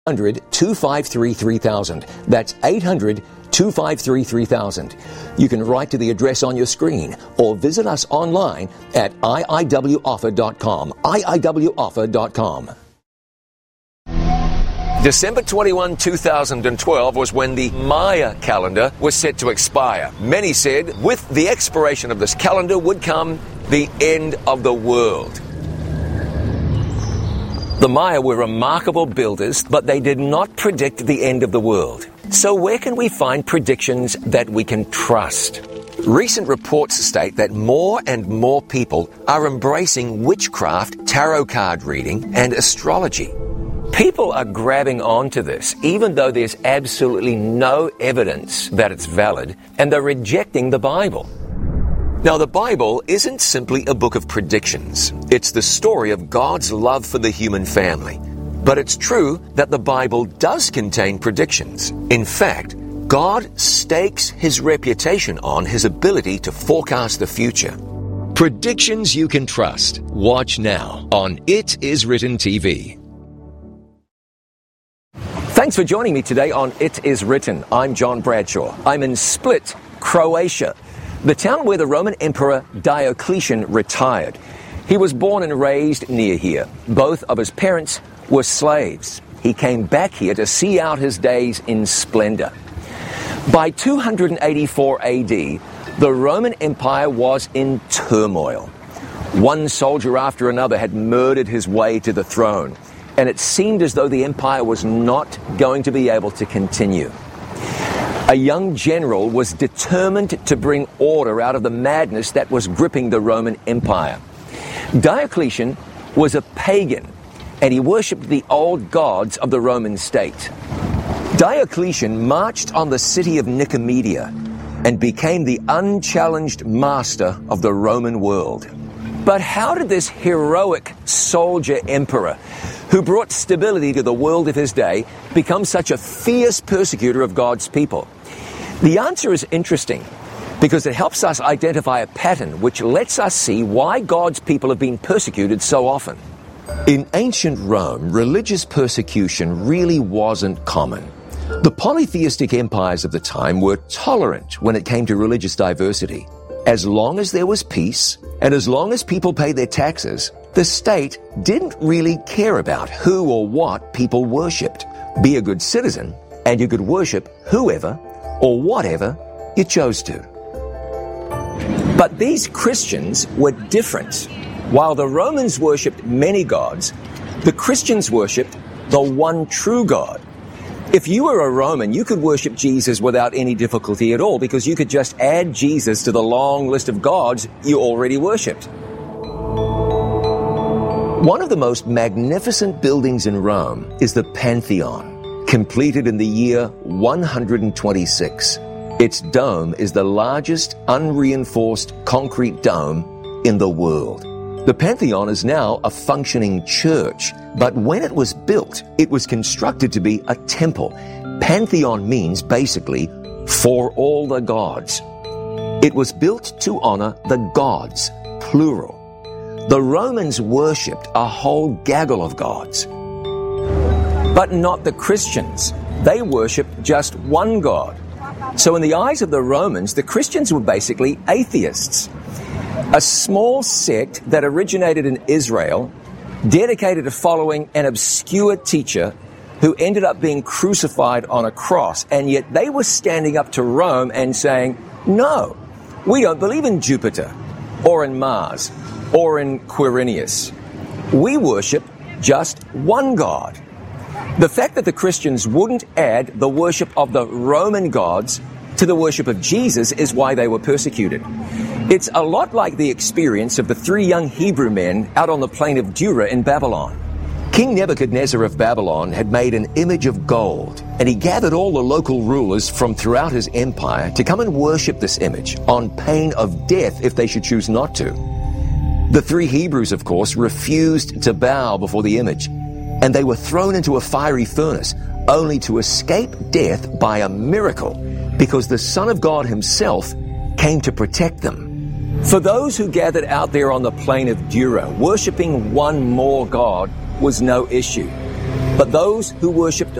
800-253-3000. That's 800-253-3000. You can write to the address on your screen or visit us online at iiwoffer.com. iiwoffer.com. December 21, 2012 was when the Maya calendar was set to expire. Many said with the expiration of this calendar would come the end of the world. The Maya were remarkable builders, but they did not predict the end of the world. So where can we find predictions that we can trust? Recent reports state that more and more people are embracing witchcraft, tarot card reading, and astrology. People are grabbing onto this, even though there's absolutely no evidence that it's valid, and they're rejecting the Bible. Now, the Bible isn't simply a book of predictions. It's the story of God's love for the human family. But it's true that the Bible does contain predictions. In fact, God stakes his reputation on his ability to forecast the future. Predictions you can trust. Watch now on It Is Written TV. Thanks for joining me today on It Is Written. I'm John Bradshaw. I'm in Split, Croatia, the town where the Roman Emperor Diocletian retired. He was born and raised near here. Both of his parents were slaves. He came back here to see out his days in splendor. By 284 AD, the Roman Empire was in turmoil. One soldier after another had murdered his way to the throne, and it seemed as though the empire was not going to be able to continue. A young general was determined to bring order out of the madness that was gripping the Roman Empire. Diocletian was a pagan, and he worshipped the old gods of the Roman state. Diocletian marched on the city of Nicomedia and became the unchallenged master of the Roman world. But how did this heroic soldier emperor, who brought stability to the world of his day, become such a fierce persecutor of God's people? The answer is interesting because it helps us identify a pattern which lets us see why God's people have been persecuted so often. In ancient Rome, religious persecution really wasn't common. The polytheistic empires of the time were tolerant when it came to religious diversity. As long as there was peace, and as long as people paid their taxes, the state didn't really care about who or what people worshipped. Be a good citizen, and you could worship whoever or whatever you chose to. But these Christians were different. While the Romans worshipped many gods, the Christians worshipped the one true God. If you were a Roman, you could worship Jesus without any difficulty at all because you could just add Jesus to the long list of gods you already worshipped. One of the most magnificent buildings in Rome is the Pantheon, completed in the year 126. Its dome is the largest unreinforced concrete dome in the world. The Pantheon is now a functioning church, but when it was built, it was constructed to be a temple. Pantheon means basically for all the gods. It was built to honor the gods, plural. The Romans worshipped a whole gaggle of gods. But not the Christians. They worshipped just one God. So in the eyes of the Romans, the Christians were basically atheists. A small sect that originated in Israel, dedicated to following an obscure teacher who ended up being crucified on a cross, and yet they were standing up to Rome and saying, no, we don't believe in Jupiter, or in Mars, or in Quirinius. We worship just one God. The fact that the Christians wouldn't add the worship of the Roman gods to the worship of Jesus is why they were persecuted. It's a lot like the experience of the 3 young Hebrew men out on the plain of Dura in Babylon. King Nebuchadnezzar of Babylon had made an image of gold, and he gathered all the local rulers from throughout his empire to come and worship this image on pain of death if they should choose not to. The 3 Hebrews, of course, refused to bow before the image, and they were thrown into a fiery furnace, only to escape death by a miracle, because the Son of God himself came to protect them. For those who gathered out there on the plain of Dura, worshipping one more God was no issue. But those who worshipped